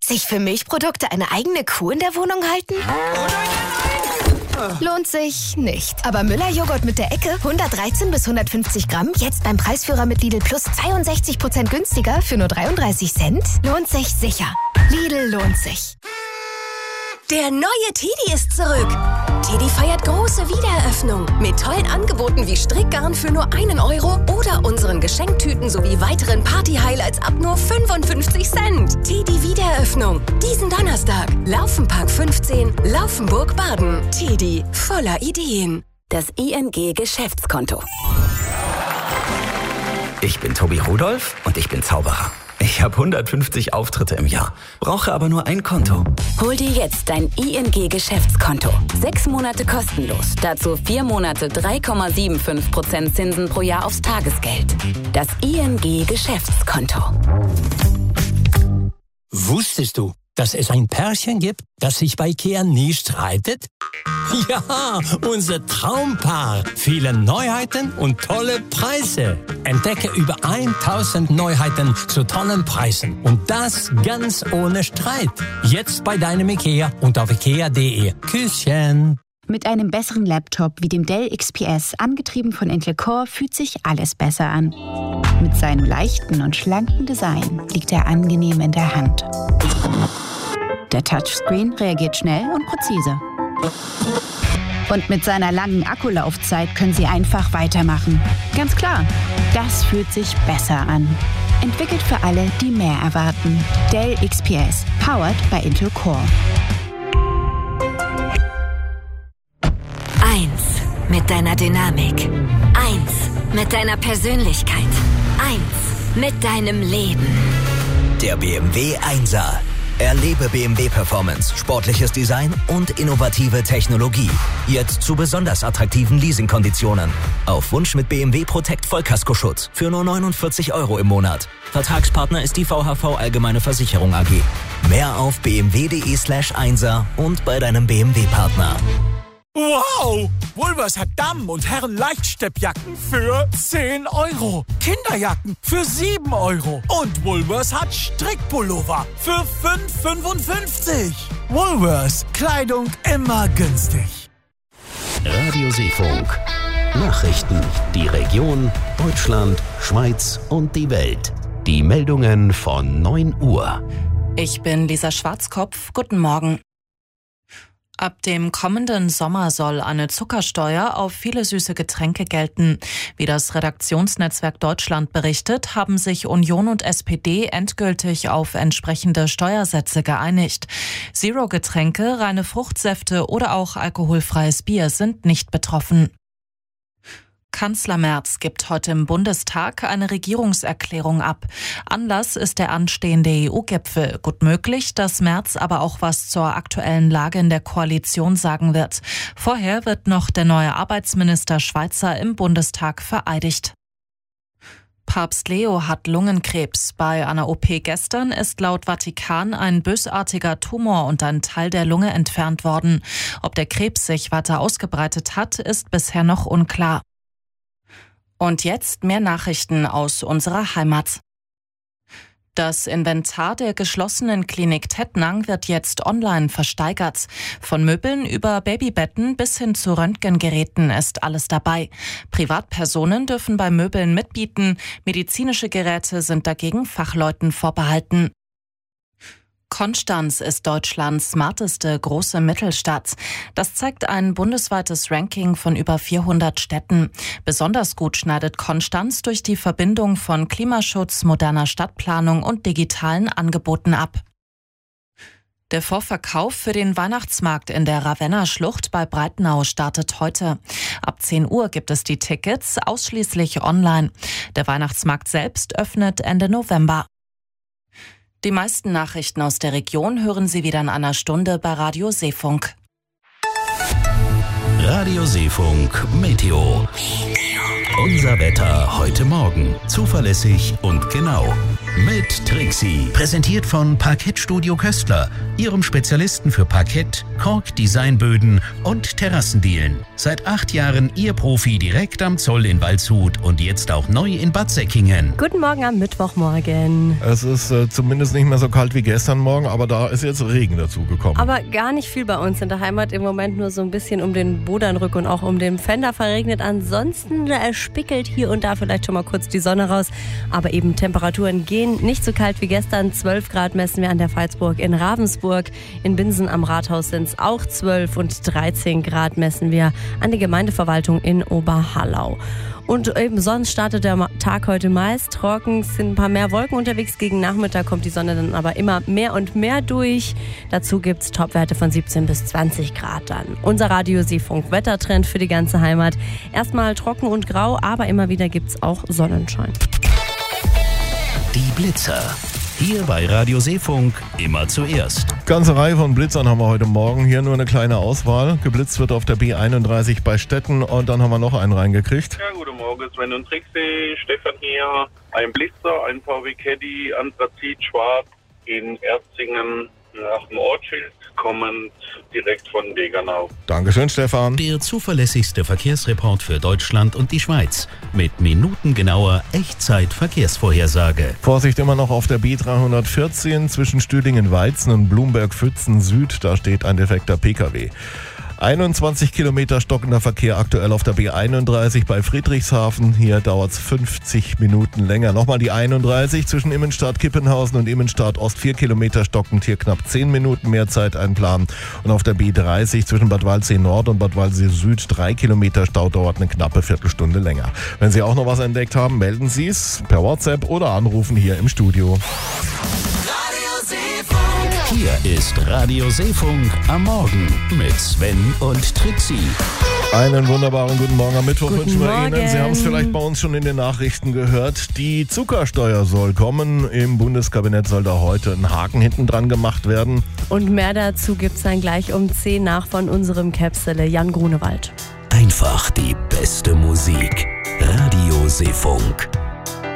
Sich für Milchprodukte eine eigene Kuh in der Wohnung halten? Lohnt sich nicht. Aber Müller-Joghurt mit der Ecke, 113 bis 150 Gramm, jetzt beim Preisführer mit Lidl Plus 62% günstiger für nur 33 Cent? Lohnt sich sicher. Lidl lohnt sich. Der neue Teddy ist zurück. Teddy feiert große Wiedereröffnung mit tollen Angeboten wie Strickgarn für nur 1 Euro oder unseren Geschenktüten sowie weiteren Party-Highlights ab nur 55 Cent. Teddy Wiedereröffnung. Diesen Donnerstag. Laufenpark 15, Laufenburg-Baden. Teddy, voller Ideen. Das ING Geschäftskonto. Ich bin Tobi Rudolph und ich bin Zauberer. Ich habe 150 Auftritte im Jahr, brauche aber nur ein Konto. Hol dir jetzt dein ING Geschäftskonto. 6 Monate kostenlos. Dazu 4 Monate 3,75% Zinsen pro Jahr aufs Tagesgeld. Das ING Geschäftskonto. Wusstest du, dass es ein Pärchen gibt, das sich bei IKEA nie streitet? Ja, unser Traumpaar. Viele Neuheiten und tolle Preise. Entdecke über 1000 Neuheiten zu tollen Preisen. Und das ganz ohne Streit. Jetzt bei deinem IKEA und auf ikea.de. Küsschen. Mit einem besseren Laptop wie dem Dell XPS, angetrieben von Intel Core, fühlt sich alles besser an. Mit seinem leichten und schlanken Design liegt er angenehm in der Hand. Der Touchscreen reagiert schnell und präzise. Und mit seiner langen Akkulaufzeit können Sie einfach weitermachen. Ganz klar, das fühlt sich besser an. Entwickelt für alle, die mehr erwarten. Dell XPS, powered by Intel Core. 1 mit deiner Dynamik. 1 mit deiner Persönlichkeit. 1 mit deinem Leben. Der BMW 1er. Erlebe BMW Performance, sportliches Design und innovative Technologie. Jetzt zu besonders attraktiven Leasingkonditionen. Auf Wunsch mit BMW Protect Vollkaskoschutz für nur 49 Euro im Monat. Vertragspartner ist die VHV Allgemeine Versicherung AG. Mehr auf bmw.de/1er und bei deinem BMW-Partner. Wow! Woolworths hat Damen- und Herren-Leichtsteppjacken für 10 Euro. Kinderjacken für 7 Euro. Und Woolworths hat Strickpullover für 5,55. Woolworths. Kleidung immer günstig. Radio Seefunk. Nachrichten. Die Region, Deutschland, Schweiz und die Welt. Die Meldungen von 9 Uhr. Ich bin Lisa Schwarzkopf. Guten Morgen. Ab dem kommenden Sommer soll eine Zuckersteuer auf viele süße Getränke gelten. Wie das Redaktionsnetzwerk Deutschland berichtet, haben sich Union und SPD endgültig auf entsprechende Steuersätze geeinigt. Zero-Getränke, reine Fruchtsäfte oder auch alkoholfreies Bier sind nicht betroffen. Kanzler Merz gibt heute im Bundestag eine Regierungserklärung ab. Anlass ist der anstehende EU-Gipfel. Gut möglich, dass Merz aber auch was zur aktuellen Lage in der Koalition sagen wird. Vorher wird noch der neue Arbeitsminister Schweizer im Bundestag vereidigt. Papst Leo hat Lungenkrebs. Bei einer OP gestern ist laut Vatikan ein bösartiger Tumor und ein Teil der Lunge entfernt worden. Ob der Krebs sich weiter ausgebreitet hat, ist bisher noch unklar. Und jetzt mehr Nachrichten aus unserer Heimat. Das Inventar der geschlossenen Klinik Tettnang wird jetzt online versteigert. Von Möbeln über Babybetten bis hin zu Röntgengeräten ist alles dabei. Privatpersonen dürfen bei Möbeln mitbieten, medizinische Geräte sind dagegen Fachleuten vorbehalten. Konstanz ist Deutschlands smarteste große Mittelstadt. Das zeigt ein bundesweites Ranking von über 400 Städten. Besonders gut schneidet Konstanz durch die Verbindung von Klimaschutz, moderner Stadtplanung und digitalen Angeboten ab. Der Vorverkauf für den Weihnachtsmarkt in der Ravenna-Schlucht bei Breitenau startet heute. Ab 10 Uhr gibt es die Tickets ausschließlich online. Der Weihnachtsmarkt selbst öffnet Ende November. Die meisten Nachrichten aus der Region hören Sie wieder in einer Stunde bei Radio Seefunk. Radio Seefunk Meteo. Unser Wetter heute Morgen. Zuverlässig und genau. mit Trixie. Präsentiert von Parkettstudio Köstler, Ihrem Spezialisten für Parkett, Kork-Designböden und Terrassendielen. Seit 8 Jahren Ihr Profi direkt am Zoll in Waldshut und jetzt auch neu in Bad Säckingen. Guten Morgen am Mittwochmorgen. Es ist zumindest nicht mehr so kalt wie gestern Morgen, aber da ist jetzt Regen dazu gekommen. Aber gar nicht viel bei uns in der Heimat. Im Moment nur so ein bisschen um den Bodernrück und auch um den Pfänder verregnet. Ansonsten spickelt hier und da vielleicht schon mal kurz die Sonne raus. Aber eben Temperaturen gehen nicht so kalt wie gestern. 12 Grad messen wir an der Veitsburg in Ravensburg. In Binsen am Rathaus sind es auch 12 und 13 Grad messen wir an der Gemeindeverwaltung in Oberhallau. Und eben sonst startet der Tag heute meist trocken. Es sind ein paar mehr Wolken unterwegs. Gegen Nachmittag kommt die Sonne dann aber immer mehr und mehr durch. Dazu gibt es Topwerte von 17 bis 20 Grad dann. Unser Radio-Seefunk-Wettertrend für die ganze Heimat. Erstmal trocken und grau, aber immer wieder gibt es auch Sonnenschein. Die Blitzer. Hier bei Radio Seefunk immer zuerst. Ganze Reihe von Blitzern haben wir heute Morgen. Hier nur eine kleine Auswahl. Geblitzt wird auf der B31 bei Stetten und dann haben wir noch einen reingekriegt. Ja, guten Morgen, Sven und Trixie, Stefan hier. Ein Blitzer, ein VW Caddy, Anthrazit schwarz in Erzingen nach dem Ortsschild, kommend direkt von Degernau. Dankeschön, Stefan. Der zuverlässigste Verkehrsreport für Deutschland und die Schweiz. Mit minutengenauer Echtzeit-Verkehrsvorhersage. Vorsicht immer noch auf der B314 zwischen Stühlingen-Weizen und Blumberg-Pfützen Süd. Da steht ein defekter PKW. 21 Kilometer stockender Verkehr aktuell auf der B31 bei Friedrichshafen. Hier dauert es 50 Minuten länger. Nochmal die 31 zwischen Immenstadt-Kippenhausen und Immenstadt-Ost 4 Kilometer stockend. Hier knapp 10 Minuten mehr Zeit einplanen. Und auf der B30 zwischen Bad Waldsee Nord und Bad Waldsee Süd 3 Kilometer Stau dauert eine knappe Viertelstunde länger. Wenn Sie auch noch was entdeckt haben, melden Sie es per WhatsApp oder anrufen hier im Studio. Hier ist Radio Seefunk am Morgen mit Sven und Trixie. Einen wunderbaren guten Morgen am Mittwoch wünschen wir Morgen. Ihnen. Sie haben es vielleicht bei uns schon in den Nachrichten gehört. Die Zuckersteuer soll kommen. Im Bundeskabinett soll da heute ein Haken hinten dran gemacht werden. Und mehr dazu gibt's dann gleich um 10 nach von unserem Käpsele Jan Grunewald. Einfach die beste Musik. Radio Seefunk.